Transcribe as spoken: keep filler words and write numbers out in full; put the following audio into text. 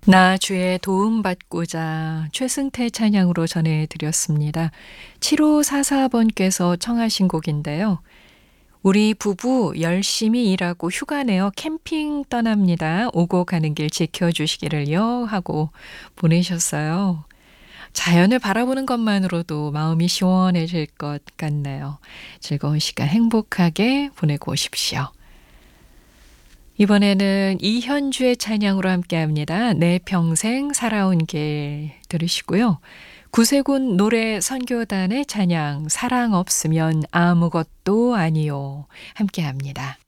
나 주의 도움받고자 최승태 찬양으로 전해드렸습니다. 칠오사사 번께서 청하신 곡인데요. 우리 부부 열심히 일하고 휴가 내어 캠핑 떠납니다. 오고 가는 길 지켜주시기를요 하고 보내셨어요. 자연을 바라보는 것만으로도 마음이 시원해질 것 같네요. 즐거운 시간 행복하게 보내고 오십시오. 이번에는 이현주의 찬양으로 함께합니다. 내 평생 살아온 길 들으시고요. 구세군 노래 선교단의 찬양 사랑 없으면 아무것도 아니요 함께합니다.